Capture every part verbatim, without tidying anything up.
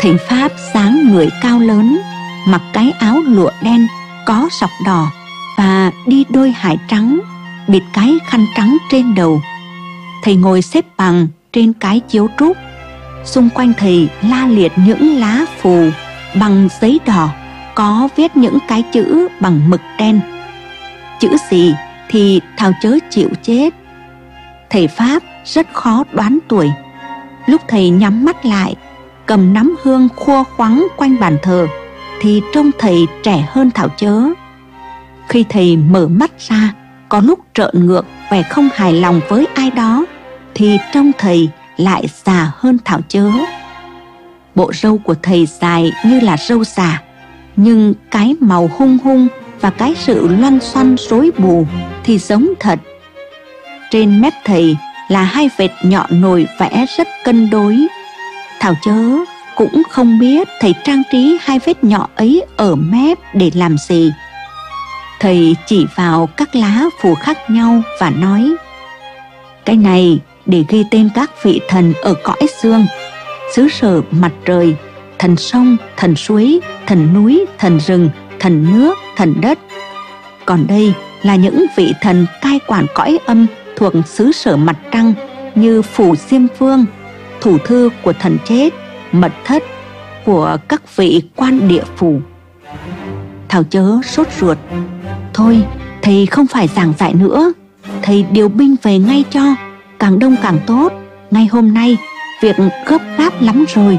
Thầy Pháp dáng người cao lớn, mặc cái áo lụa đen có sọc đỏ và đi đôi hải trắng, bịt cái khăn trắng trên đầu. Thầy ngồi xếp bằng trên cái chiếu trúc. Xung quanh thầy la liệt những lá phù bằng giấy đỏ, có viết những cái chữ bằng mực đen. Chữ gì thì thảo chớ chịu chết. Thầy Pháp rất khó đoán tuổi. Lúc thầy nhắm mắt lại, cầm nắm hương khua khoắng quanh bàn thờ, thì trông thầy trẻ hơn thảo chớ. Khi thầy mở mắt ra, có lúc trợn ngược vẻ không hài lòng với ai đó, thì trông thầy lại già hơn thảo chớ. Bộ râu của thầy dài như là râu già, nhưng cái màu hung hung và cái sự loăn xoăn rối bù thì giống thật. Trên mép thầy là hai vệt nhọn nồi vẽ rất cân đối. Thảo chớ cũng không biết thầy trang trí hai vết nhọ ấy ở mép để làm gì. Thầy chỉ vào các lá phù khác nhau và nói: cái này để ghi tên các vị thần ở cõi dương, xứ sở mặt trời, thần sông, thần suối, thần núi, thần rừng, thần nước, thần đất. Còn đây là những vị thần cai quản cõi âm thuộc xứ sở mặt trăng, như phủ Diêm Vương, thủ thư của thần chết, mật thất của các vị quan địa phủ. Thảo chớ sốt ruột: thôi, thầy không phải giảng dạy nữa, thầy điều binh về ngay cho, càng đông càng tốt. Ngay hôm nay việc gấp gáp lắm rồi.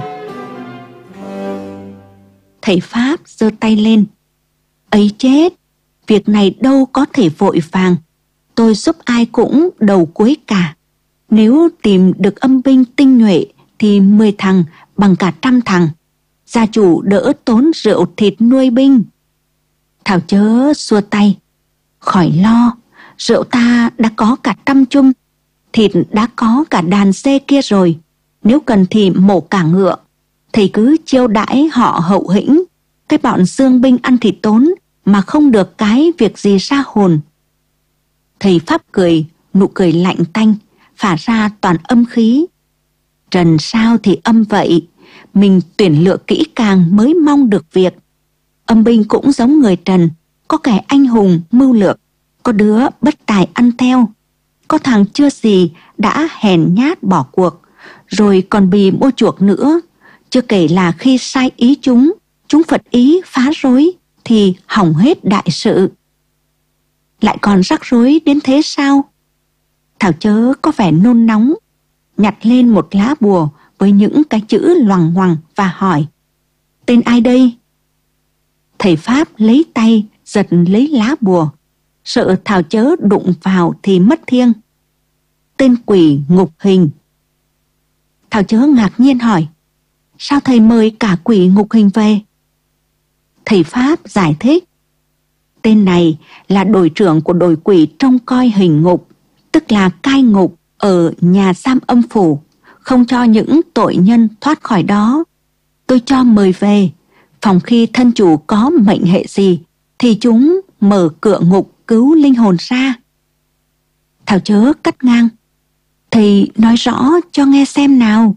Thầy Pháp giơ tay lên: ấy chết, việc này đâu có thể vội vàng. Tôi giúp ai cũng đầu cuối cả. Nếu tìm được âm binh tinh nhuệ thì mười thằng bằng cả trăm thằng. Gia chủ đỡ tốn rượu thịt nuôi binh. Thảo chớ xua tay: khỏi lo, rượu ta đã có cả trăm chung, thịt đã có cả đàn dê kia rồi. Nếu cần thì mổ cả ngựa. Thầy cứ chiêu đãi họ hậu hĩnh. Cái bọn dương binh ăn thịt tốn mà không được cái việc gì ra hồn. Thầy Pháp cười, nụ cười lạnh tanh, phả ra toàn âm khí. Trần sao thì âm vậy, mình tuyển lựa kỹ càng mới mong được việc. Âm binh cũng giống người Trần, có kẻ anh hùng mưu lược, có đứa bất tài ăn theo, có thằng chưa gì đã hèn nhát bỏ cuộc, rồi còn bị mua chuộc nữa. Chưa kể là khi sai ý chúng, chúng phật ý phá rối thì hỏng hết đại sự. Lại còn rắc rối đến thế sao? Thảo chớ có vẻ nôn nóng, nhặt lên một lá bùa với những cái chữ loằng ngoằng và hỏi: tên ai đây? Thầy Pháp lấy tay giật lấy lá bùa, sợ Thảo chớ đụng vào thì mất thiêng. Tên quỷ Ngục Hình. Thảo chớ ngạc nhiên hỏi: sao thầy mời cả quỷ Ngục Hình về? Thầy Pháp giải thích: tên này là đội trưởng của đội quỷ trông coi hình ngục, tức là cai ngục ở nhà giam âm phủ, không cho những tội nhân thoát khỏi đó. Tôi cho mời về, phòng khi thân chủ có mệnh hệ gì thì chúng mở cửa ngục cứu linh hồn ra. Thảo chớ cắt ngang: thầy nói rõ cho nghe xem nào.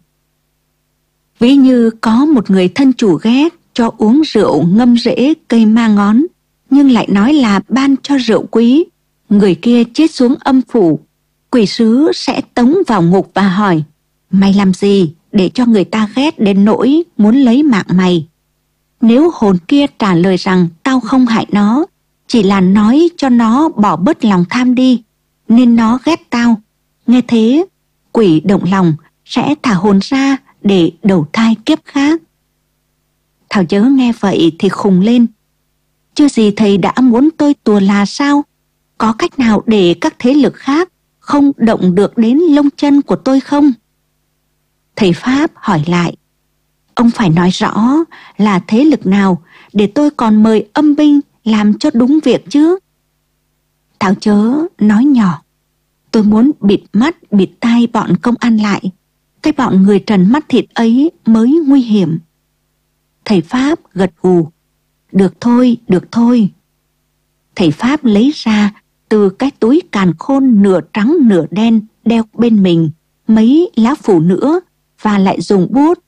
Ví như có một người thân chủ ghét cho uống rượu ngâm rễ cây ma ngón, nhưng lại nói là ban cho rượu quý. Người kia chết xuống âm phủ, quỷ sứ sẽ tống vào ngục và hỏi: mày làm gì để cho người ta ghét đến nỗi muốn lấy mạng mày? Nếu hồn kia trả lời rằng tao không hại nó, chỉ là nói cho nó bỏ bớt lòng tham đi, nên nó ghét tao. Nghe thế, quỷ động lòng sẽ thả hồn ra để đầu thai kiếp khác. Thảo chớ nghe vậy thì khùng lên: chưa gì thầy đã muốn tôi tùa là sao? Có cách nào để các thế lực khác không động được đến lông chân của tôi không? Thầy Pháp hỏi lại: ông phải nói rõ là thế lực nào để tôi còn mời âm binh làm cho đúng việc chứ. Thảo chớ nói nhỏ: tôi muốn bịt mắt bịt tai bọn công an lại. Cái bọn người trần mắt thịt ấy mới nguy hiểm. Thầy Pháp gật gù: được thôi, được thôi. Thầy Pháp lấy ra từ cái túi càn khôn nửa trắng nửa đen đeo bên mình mấy lá phù nữa, và lại dùng bút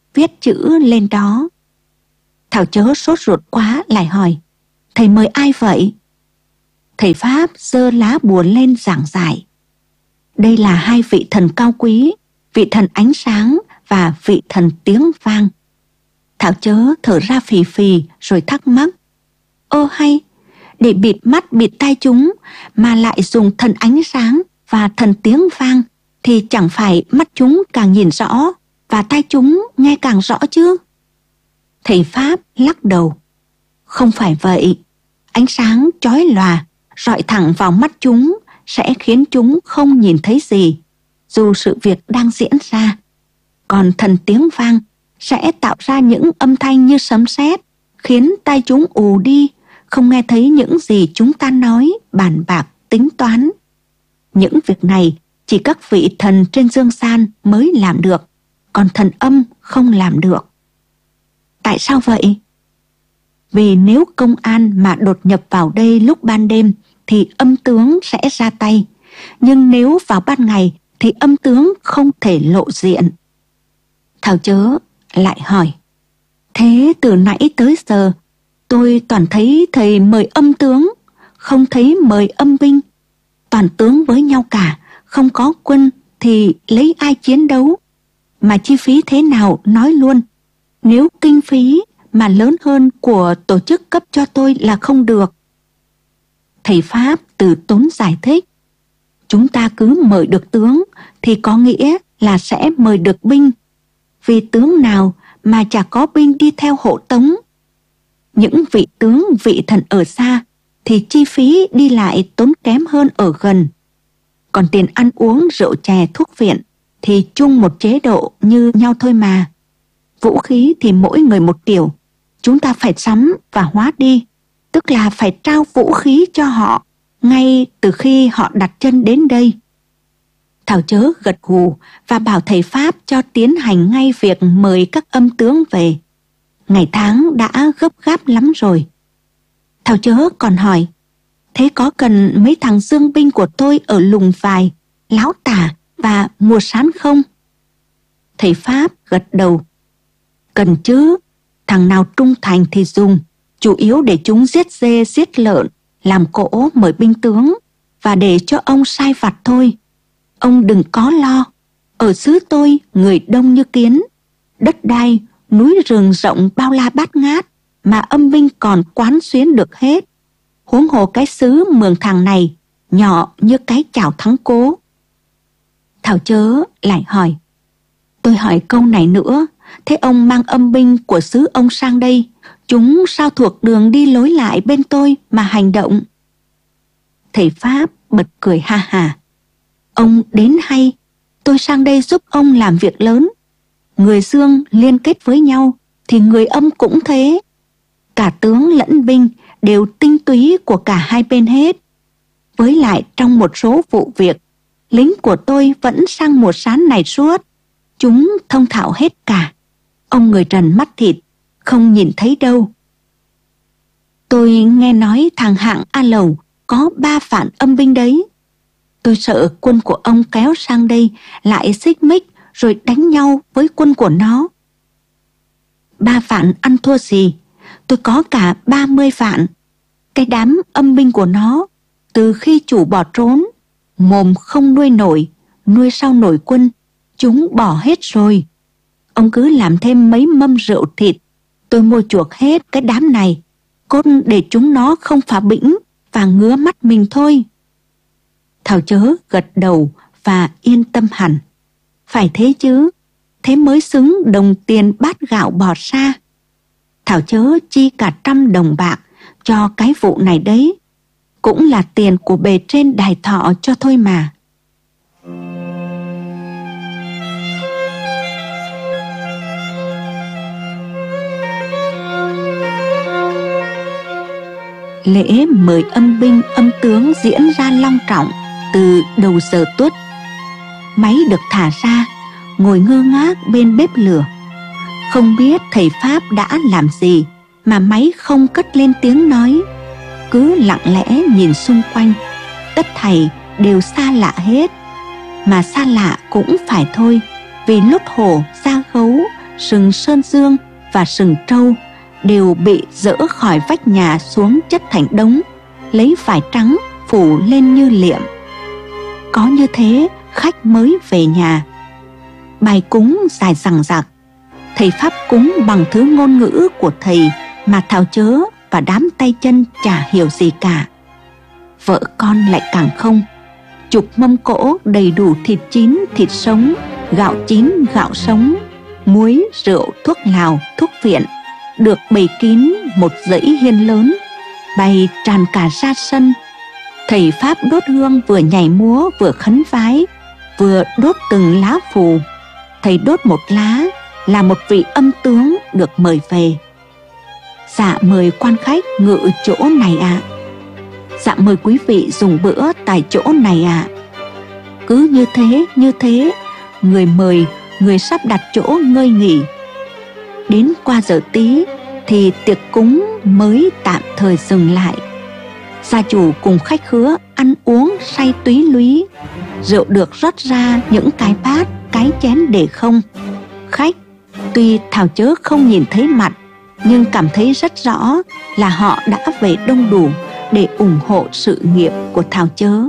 viết chữ lên đó. Thảo Chớ sốt ruột quá lại hỏi: Thầy mời ai vậy? Thầy Pháp giơ lá bùa lên giảng giải: Đây là hai vị thần cao quý, vị thần ánh sáng và vị thần tiếng vang. Thảo Chớ thở ra phì phì rồi thắc mắc: Ơ hay, để bịt mắt bịt tai chúng mà lại dùng thần ánh sáng và thần tiếng vang thì chẳng phải mắt chúng càng nhìn rõ và tai chúng nghe càng rõ chứ? Thầy Pháp lắc đầu: Không phải vậy. Ánh sáng chói lòa rọi thẳng vào mắt chúng sẽ khiến chúng không nhìn thấy gì, dù sự việc đang diễn ra. Còn thần tiếng vang sẽ tạo ra những âm thanh như sấm sét, khiến tai chúng ù đi, không nghe thấy những gì chúng ta nói, bàn bạc, tính toán. Những việc này chỉ các vị thần trên dương gian mới làm được, còn thần âm không làm được. Tại sao vậy? Vì nếu công an mà đột nhập vào đây lúc ban đêm thì âm tướng sẽ ra tay, nhưng nếu vào ban ngày thì âm tướng không thể lộ diện. Thảo Chớ lại hỏi: Thế từ nãy tới giờ tôi toàn thấy thầy mời âm tướng, không thấy mời âm binh. Toàn tướng với nhau cả, không có quân thì lấy ai chiến đấu? Mà chi phí thế nào nói luôn. Nếu kinh phí mà lớn hơn của tổ chức cấp cho tôi là không được. Thầy Pháp từ tốn giải thích: Chúng ta cứ mời được tướng thì có nghĩa là sẽ mời được binh. Vì tướng nào mà chả có binh đi theo hộ tống. Những vị tướng vị thần ở xa thì chi phí đi lại tốn kém hơn ở gần. Còn tiền ăn uống rượu chè thuốc viện thì chung một chế độ như nhau thôi mà. Vũ khí thì mỗi người một kiểu, chúng ta phải sắm và hóa đi, tức là phải trao vũ khí cho họ ngay từ khi họ đặt chân đến đây. Thảo Chớ gật gù và bảo thầy Pháp cho tiến hành ngay việc mời các âm tướng về. Ngày tháng đã gấp gáp lắm rồi. Thảo Chớ còn hỏi: Thế có cần mấy thằng dương binh của tôi ở Lùng Vài, Láo Tả và Mùa Sán không? Thầy Pháp gật đầu: Cần chứ, thằng nào trung thành thì dùng, chủ yếu để chúng giết dê giết lợn, làm cỗ mời binh tướng và để cho ông sai vặt thôi. Ông đừng có lo, ở xứ tôi người đông như kiến, đất đai, núi rừng rộng bao la bát ngát mà âm binh còn quán xuyến được hết. Huống hồ cái xứ Mường Thàng này nhỏ như cái chảo Thắng Cố. Thảo Chớ lại hỏi: Tôi hỏi câu này nữa, thế ông mang âm binh của xứ ông sang đây, chúng sao thuộc đường đi lối lại bên tôi mà hành động? Thầy Pháp bật cười ha hà: Ông đến hay, tôi sang đây giúp ông làm việc lớn. Người Dương liên kết với nhau thì người Âm cũng thế. Cả tướng lẫn binh đều tinh túy của cả hai bên hết. Với lại trong một số vụ việc, lính của tôi vẫn sang Mùa Sán này suốt. Chúng thông thạo hết cả. Ông người Trần mắt thịt, không nhìn thấy đâu. Tôi nghe nói thằng Hạng A Lầu có ba vạn âm binh đấy. Tôi sợ quân của ông kéo sang đây lại xích mích rồi đánh nhau với quân của nó. Ba vạn ăn thua gì, tôi có cả ba mươi vạn. Cái đám âm binh của nó, từ khi chủ bỏ trốn, mồm không nuôi nổi, nuôi sau nổi quân, chúng bỏ hết rồi. Ông cứ làm thêm mấy mâm rượu thịt, tôi mua chuộc hết cái đám này, cốt để chúng nó không phá bĩnh và ngứa mắt mình thôi. Thảo Chớ gật đầu và yên tâm hẳn. Phải thế chứ, thế mới xứng đồng tiền bát gạo bò sa. Thảo Chớ chi cả trăm đồng bạc cho cái vụ này đấy. Cũng là tiền của bề trên đài thọ cho thôi mà. Lễ mời âm binh âm tướng diễn ra long trọng từ đầu giờ tuất. Máy được thả ra, ngồi ngơ ngác bên bếp lửa. Không biết thầy Pháp đã làm gì mà máy không cất lên tiếng nói, cứ lặng lẽ nhìn xung quanh. Tất thảy đều xa lạ hết. Mà xa lạ cũng phải thôi, vì lốt hổ, da gấu, sừng sơn dương và sừng trâu đều bị dỡ khỏi vách nhà xuống chất thành đống, lấy vải trắng phủ lên như liệm. Có như thế khách mới về nhà. Bài cúng dài dằng dặc, thầy pháp cúng bằng thứ ngôn ngữ của thầy mà Thảo Chớ và đám tay chân chả hiểu gì cả. Vợ con lại càng không. Chục mâm cỗ đầy đủ thịt chín, thịt sống, gạo chín, gạo sống, muối, rượu, thuốc lào, thuốc viện được bày kín một dãy hiên lớn, bày tràn cả ra sân. Thầy pháp đốt hương vừa nhảy múa vừa khấn vái, vừa đốt từng lá phù. Thầy đốt một lá là một vị âm tướng được mời về. Dạ mời quan khách ngự chỗ này ạ. Dạ mời quý vị dùng bữa tại chỗ này ạ. Cứ như thế, như thế, người mời, người sắp đặt chỗ ngơi nghỉ. Đến qua giờ tí thì tiệc cúng mới tạm thời dừng lại. Gia chủ cùng khách khứa ăn uống say túy lúy. Rượu được rót ra những cái bát, cái chén để không. Khách tuy Thảo Chớ không nhìn thấy mặt, nhưng cảm thấy rất rõ là họ đã về đông đủ để ủng hộ sự nghiệp của Thảo Chớ.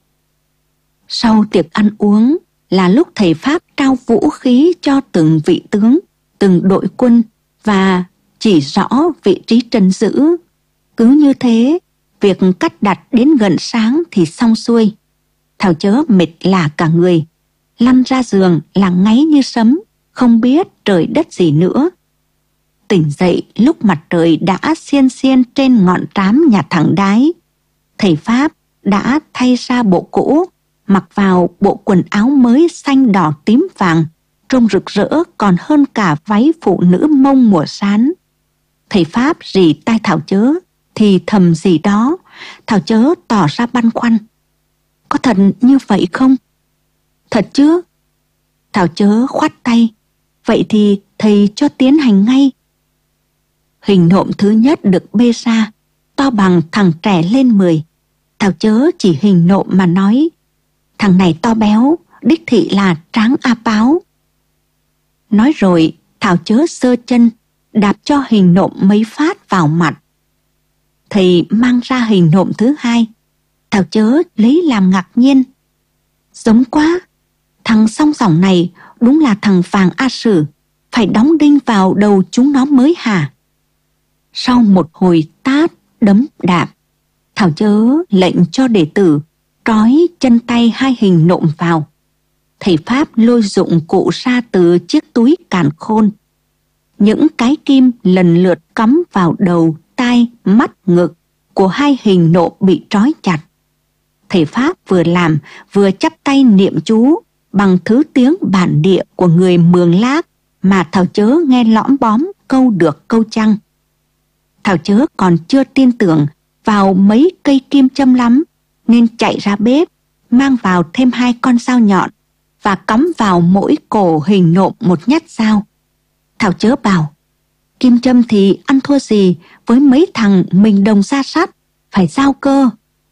Sau tiệc ăn uống là lúc thầy pháp trao vũ khí cho từng vị tướng, từng đội quân và chỉ rõ vị trí trấn giữ. Cứ như thế, việc cắt đặt đến gần sáng thì xong xuôi. Thảo Chớ mệt lả cả người, lăn ra giường là ngáy như sấm, không biết trời đất gì nữa. Tỉnh dậy lúc mặt trời đã xiên xiên trên ngọn trám nhà thằng Đái. Thầy pháp đã thay ra bộ cũ, mặc vào bộ quần áo mới xanh đỏ tím vàng, trông rực rỡ còn hơn cả váy phụ nữ Mông mùa sán. Thầy pháp rì tai Thảo Chớ thì thầm gì đó. Thảo Chớ tỏ ra băn khoăn. Có thật như vậy không? Thật chứ? Thảo Chớ khoát tay. Vậy thì thầy cho tiến hành ngay. Hình nộm thứ nhất được bê ra, to bằng thằng trẻ lên mười. Thảo Chớ chỉ hình nộm mà nói, thằng này to béo, đích thị là Tráng A Páo. Nói rồi Thảo Chớ sơ chân, đạp cho hình nộm mấy phát vào mặt. Thầy mang ra hình nộm thứ hai. Thảo Chớ lấy làm ngạc nhiên. Giống quá, thằng song sỏng này đúng là thằng Vàng A Sử, phải đóng đinh vào đầu chúng nó mới hả? Sau một hồi tát, đấm đạp, Thảo Chớ lệnh cho đệ tử trói chân tay hai hình nộm vào. Thầy pháp lôi dụng cụ ra từ chiếc túi càn khôn. Những cái kim lần lượt cắm vào đầu, tai, mắt, ngực của hai hình nộm bị trói chặt. Thầy pháp vừa làm vừa chắp tay niệm chú bằng thứ tiếng bản địa của người Mường Lác mà Thảo Chớ nghe lõm bóm câu được câu chăng. Thảo Chớ còn chưa tin tưởng vào mấy cây kim châm lắm, nên chạy ra bếp, mang vào thêm hai con dao nhọn và cắm vào mỗi cổ hình nộm một nhát dao. Thảo Chớ bảo, kim châm thì ăn thua gì với mấy thằng mình đồng ra sắt, phải giao cơ.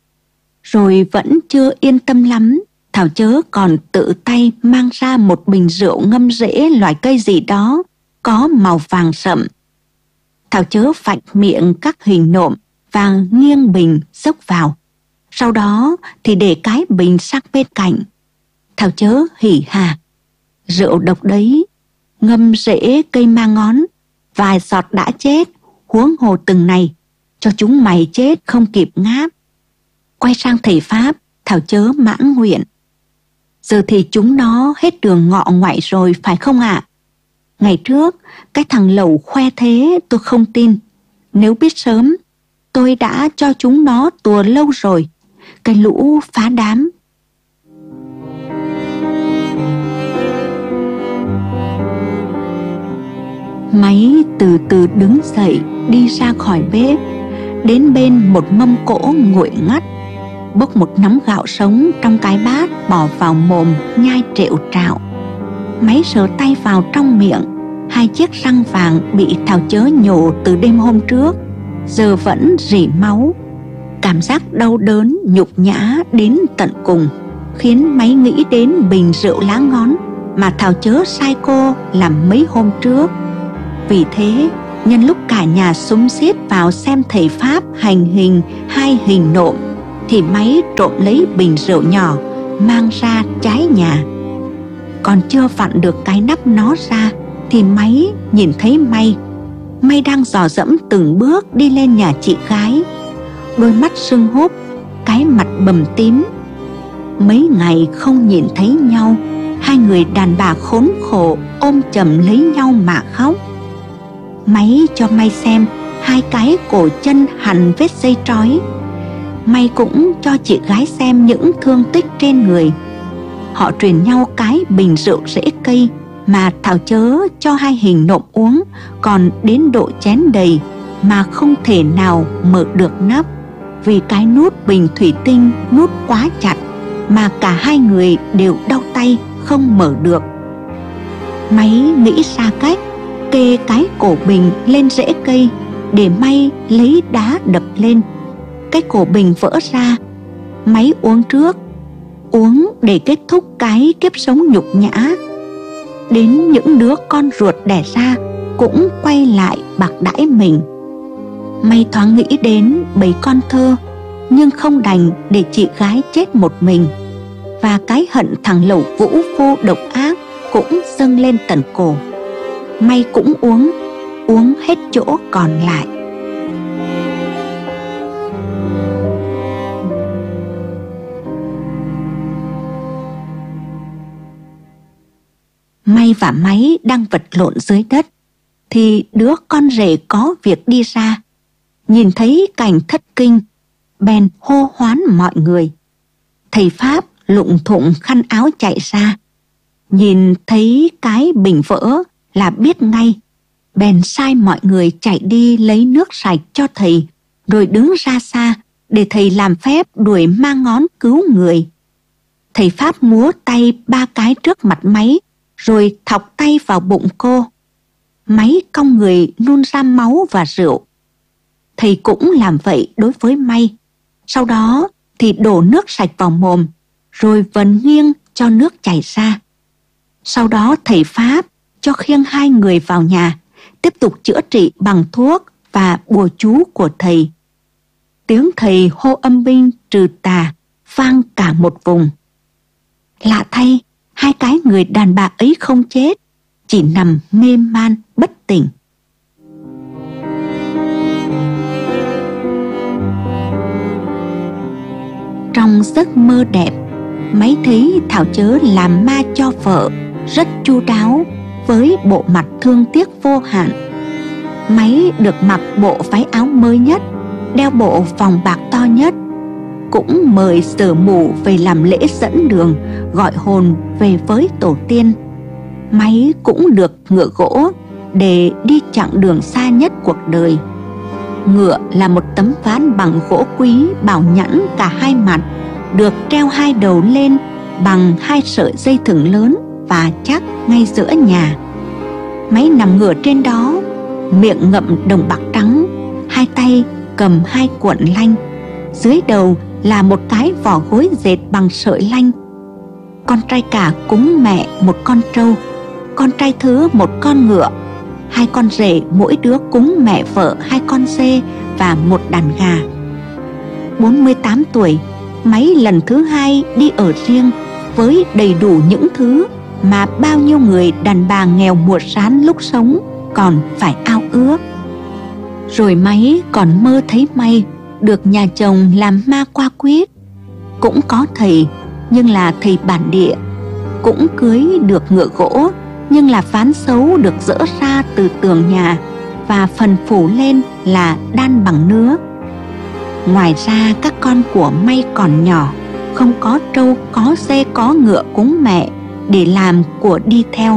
Rồi vẫn chưa yên tâm lắm, Thảo Chớ còn tự tay mang ra một bình rượu ngâm rễ loại cây gì đó, có màu vàng sậm. Thảo Chớ phạch miệng các hình nộm và nghiêng bình dốc vào. Sau đó thì để cái bình sang bên cạnh. Thảo Chớ hỉ hà. Rượu độc đấy, ngâm rễ cây ma ngón, vài giọt đã chết, huống hồ từng này, cho chúng mày chết không kịp ngáp. Quay sang thầy pháp, Thảo Chớ mãn nguyện. Giờ thì chúng nó hết đường ngọ ngoại rồi phải không ạ? À? Ngày trước, cái thằng Lẩu khoe thế tôi không tin. Nếu biết sớm, tôi đã cho chúng nó tùa lâu rồi. Cái lũ phá đám. Máy từ từ đứng dậy đi ra khỏi bếp, đến bên một mâm cỗ nguội ngắt, bốc một nắm gạo sống trong cái bát bỏ vào mồm nhai trệu trạo. Máy sờ tay vào trong miệng, hai chiếc răng vàng bị Thảo Chớ nhổ từ đêm hôm trước giờ vẫn rỉ máu. Cảm giác đau đớn nhục nhã đến tận cùng khiến máy nghĩ đến bình rượu lá ngón mà Thảo chớ sai cô làm mấy hôm trước. Vì thế, nhân lúc cả nhà xúm xiết vào xem thầy Pháp hành hình hai hình nộm, thì Máy trộm lấy bình rượu nhỏ mang ra trái nhà. Còn chưa vặn được cái nắp nó ra thì Máy nhìn thấy May. May đang dò dẫm từng bước đi lên nhà chị gái, đôi mắt sưng húp, cái mặt bầm tím. Mấy ngày không nhìn thấy nhau, hai người đàn bà khốn khổ ôm chầm lấy nhau mà khóc. Máy cho May xem hai cái cổ chân hằn vết dây trói. May cũng cho chị gái xem những thương tích trên người. Họ truyền nhau cái bình rượu rễ cây mà Thảo chớ cho hai hình nộm uống, còn đến độ chén đầy mà không thể nào mở được nắp, vì cái nút bình thủy tinh nút quá chặt mà cả hai người đều đau tay không mở được. Máy nghĩ ra cách kê cái cổ bình lên rễ cây để May lấy đá đập lên. Cái cổ bình vỡ ra. Máy uống trước, uống để kết thúc cái kiếp sống nhục nhã. Đến những đứa con ruột đẻ ra cũng quay lại bạc đãi mình. May thoáng nghĩ đến bầy con thơ, nhưng không đành để chị gái chết một mình. Và cái hận thằng lẩu vũ phu độc ác cũng dâng lên tận cổ. May cũng uống, uống hết chỗ còn lại. May và Máy đang vật lộn dưới đất, thì đứa con rể có việc đi ra, nhìn thấy cảnh thất kinh, bèn hô hoán mọi người. Thầy Pháp lụng thụng khăn áo chạy ra, nhìn thấy cái bình vỡ là biết ngay, bèn sai mọi người chạy đi lấy nước sạch cho thầy, rồi đứng ra xa để thầy làm phép đuổi ma ngón cứu người. Thầy Pháp múa tay ba cái trước mặt Máy, rồi thọc tay vào bụng cô. Máy cong người nôn ra máu và rượu. Thầy cũng làm vậy đối với May. Sau đó thì đổ nước sạch vào mồm, rồi vần nghiêng cho nước chảy ra. Sau đó thầy Pháp cho khiêng hai người vào nhà, tiếp tục chữa trị bằng thuốc và bùa chú của thầy. Tiếng thầy hô âm binh trừ tà vang cả một vùng. Lạ thay, hai cái người đàn bà ấy không chết, chỉ nằm mê man bất tỉnh. Trong giấc mơ đẹp, Máy thấy Thảo chớ làm ma cho vợ rất chu đáo, với bộ mặt thương tiếc vô hạn. Máy được mặc bộ váy áo mới nhất, đeo bộ vòng bạc to nhất, cũng mời Sở Mù về làm lễ dẫn đường, gọi hồn về với tổ tiên. Máy cũng được ngựa gỗ để đi chặng đường xa nhất cuộc đời. Ngựa là một tấm ván bằng gỗ quý bảo nhẵn cả hai mặt, được treo hai đầu lên bằng hai sợi dây thừng lớn và chắc ngay giữa nhà. Máy nằm ngửa trên đó, miệng ngậm đồng bạc trắng, hai tay cầm hai cuộn lanh, dưới đầu là một cái vỏ gối dệt bằng sợi lanh. Con trai cả cúng mẹ một con trâu, con trai thứ một con ngựa, hai con rể mỗi đứa cúng mẹ vợ hai con dê và một đàn gà. bốn mươi tám tuổi, Máy lần thứ hai đi ở riêng với đầy đủ những thứ mà bao nhiêu người đàn bà nghèo muột rán lúc sống còn phải ao ước. Rồi Máy còn mơ thấy May được nhà chồng làm ma qua quyết. Cũng có thầy, nhưng là thầy bản địa. Cũng cưới được ngựa gỗ, nhưng là ván xấu được dỡ ra từ tường nhà và phần phủ lên là đan bằng nứa. Ngoài ra các con của May còn nhỏ, không có trâu, có dê, có ngựa cúng mẹ để làm của đi theo.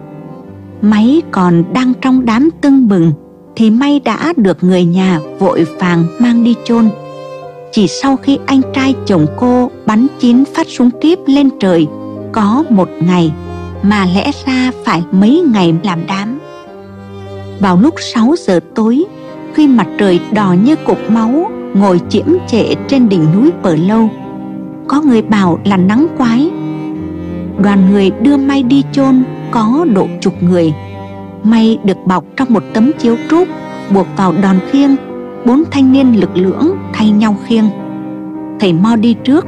Máy còn đang trong đám tưng bừng thì May đã được người nhà vội vàng mang đi chôn. Chỉ sau khi anh trai chồng cô bắn chín phát súng kíp lên trời có một ngày, mà lẽ ra phải mấy ngày làm đám. Vào lúc sáu giờ tối, khi mặt trời đỏ như cục máu ngồi chiếm trệ trên đỉnh núi Bờ Lâu, có người bảo là nắng quái. Đoàn người đưa May đi chôn có độ chục người. May được bọc trong một tấm chiếu trúc, buộc vào đòn khiêng. Bốn thanh niên lực lưỡng thay nhau khiêng. Thầy Mo đi trước,